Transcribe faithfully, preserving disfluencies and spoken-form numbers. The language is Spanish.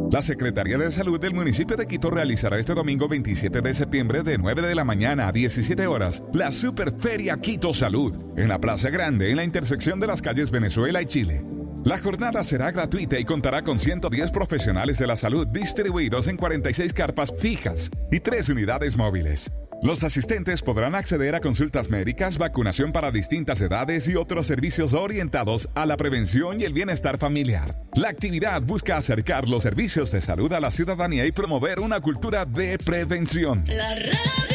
La Secretaría de Salud del municipio de Quito realizará este domingo veintisiete de septiembre de nueve de la mañana a diecisiete horas la Superferia Quito Salud en la Plaza Grande en la intersección de las calles Venezuela y Chile. La jornada será gratuita y contará con ciento diez profesionales de la salud distribuidos en cuarenta y seis carpas fijas y tres unidades móviles. Los asistentes podrán acceder a consultas médicas, vacunación para distintas edades y otros servicios orientados a la prevención y el bienestar familiar. La actividad busca acercar los servicios de salud a la ciudadanía y promover una cultura de prevención. La radio.